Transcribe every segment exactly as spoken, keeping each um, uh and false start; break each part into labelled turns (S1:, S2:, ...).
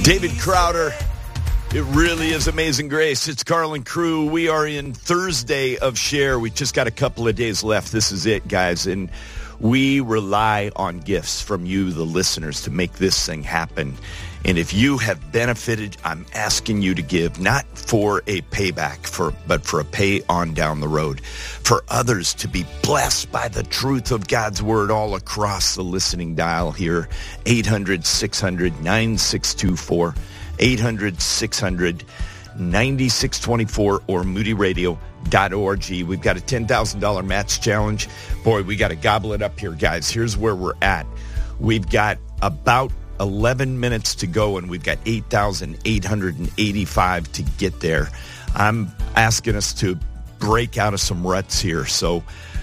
S1: David Crowder. It really is Amazing Grace. It's Carl and crew. We are in Thursday of Share. We just got a couple of days left. This is it, guys. And we rely on gifts from you, the listeners, to make this thing happen. And if you have benefited, I'm asking you to give, not for a payback, for but for a pay on down the road, for others to be blessed by the truth of God's word all across the listening dial here. eight hundred, six hundred, nine six two four, eight hundred, six hundred, nine six two four, or moody radio dot org. We've got a ten thousand dollars match challenge. Boy, we got to gobble it up here, guys. Here's where we're at. We've got about eleven minutes to go, and we've got eight thousand eight hundred eighty-five to get there. I'm asking us to break out of some ruts here. So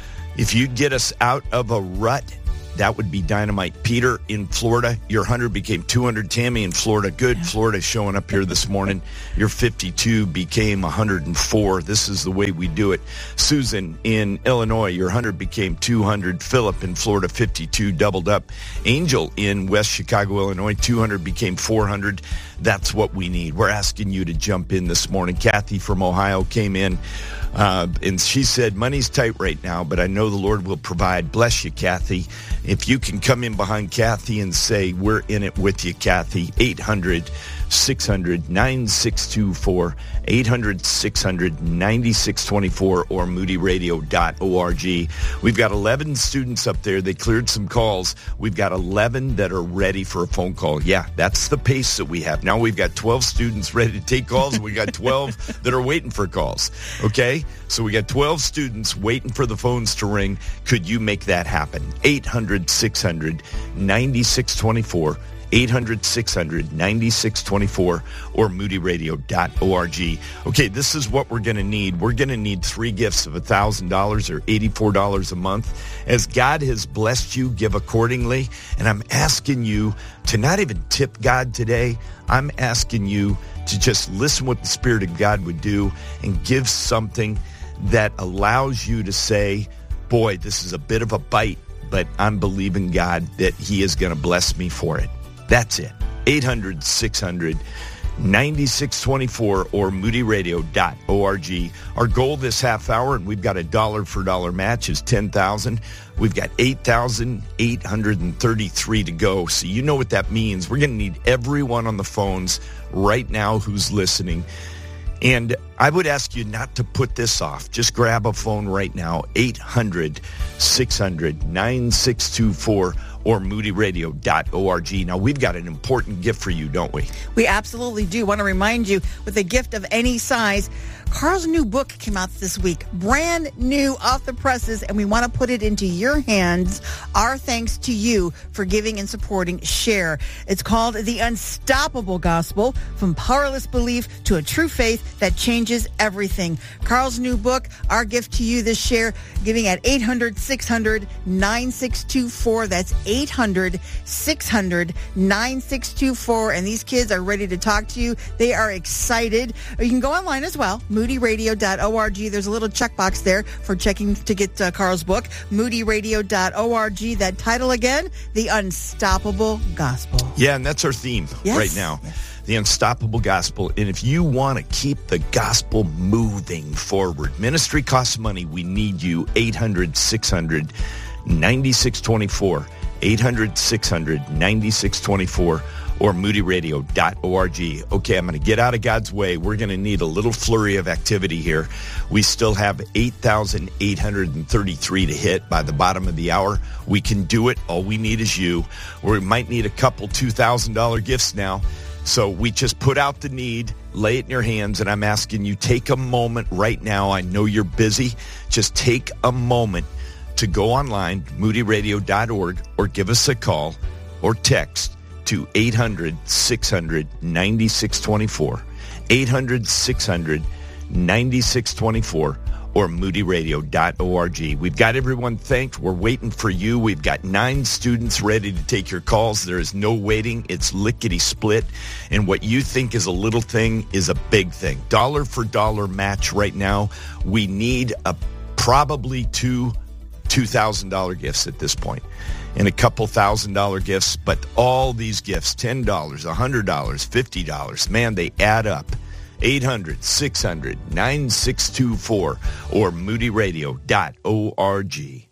S1: if you get us out of a rut, that would be dynamite. Peter in Florida, your one hundred became two hundred. Tammy in Florida, good. Yeah. Florida showing up here this morning. Your fifty-two became one hundred four. This is the way we do it. Susan in Illinois, your one hundred became two hundred. Philip in Florida, fifty-two, doubled up. Angel in West Chicago, Illinois, two hundred became four hundred. That's what we need. We're asking you to jump in this morning. Kathy from Ohio came in. Uh, and she said, money's tight right now, but I know the Lord will provide. Bless you, Kathy. If you can come in behind Kathy and say, we're in it with you, Kathy. eight hundred, six hundred, nine six two four, eight hundred, six hundred, nine six two four, or moody radio dot org. We've got eleven students up there. They cleared some calls. We've got eleven that are ready for a phone call. Yeah, that's the pace that we have. Now we've got twelve students ready to take calls. We got twelve that are waiting for calls. Okay? So we got twelve students waiting for the phones to ring. Could you make that happen? eight hundred, six hundred, nine six two four. eight hundred, six hundred, nine six two four, or moody radio dot org. Okay, this is what we're going to need. We're going to need three gifts of one thousand dollars or eighty-four dollars a month. As God has blessed you, give accordingly. And I'm asking you to not even tip God today. I'm asking you to just listen what the Spirit of God would do and give something that allows you to say, boy, this is a bit of a bite, but I'm believing God that He is going to bless me for it. That's it. eight hundred, six hundred, nine six two four, or moody radio dot org. Our goal this half hour, and we've got a dollar for dollar match, is ten thousand. We've got eight thousand eight hundred thirty-three to go. So you know what that means. We're going to need everyone on the phones right now who's listening. And I would ask you not to put this off. Just grab a phone right now, eight hundred, six hundred, nine six two four, or moody radio dot org. Now, we've got an important gift for you, don't we?
S2: We absolutely do. Want to remind you, with a gift of any size, Carl's new book came out this week, brand new off the presses, and we want to put it into your hands. Our thanks to you for giving and supporting Share. It's called The Unstoppable Gospel, From Powerless Belief to a True Faith That Changes Everything. Carl's new book, our gift to you this Share, giving at eight hundred, six hundred, nine six two four. That's eight hundred, six hundred, nine six two four. And these kids are ready to talk to you. They are excited. You can go online as well, moody radio dot org. There's a little checkbox there for checking to get uh, Carl's book, moody radio dot org. That title again, The Unstoppable Gospel.
S1: Yeah, and that's our theme
S2: yes.
S1: right now.
S2: Yes.
S1: The Unstoppable Gospel. And if you want to keep the gospel moving forward, ministry costs money. We need you. eight hundred, six hundred, nine six two four. eight hundred, six hundred, nine six two four, or moody radio dot org. Okay, I'm going to get out of God's way. We're going to need a little flurry of activity here. We still have eight thousand eight hundred thirty-three to hit by the bottom of the hour. We can do it. All we need is you. We might need a couple two thousand dollars gifts now. So we just put out the need, lay it in your hands, and I'm asking you, take a moment right now. I know you're busy. Just take a moment to go online, moody radio dot org, or give us a call or text to eight hundred, six hundred, nine six two four, eight hundred, six hundred, nine six two four, or moody radio dot org. We've got everyone thanked. We're waiting for you. We've got nine students ready to take your calls. There is no waiting. It's lickety-split. And what you think is a little thing is a big thing. Dollar for dollar match right now. We need a probably two two thousand dollars gifts at this point and a couple thousand dollar gifts. But all these gifts, ten dollars, one hundred dollars, fifty dollars, man, they add up. eight hundred, six hundred, nine six two four or moody radio dot org.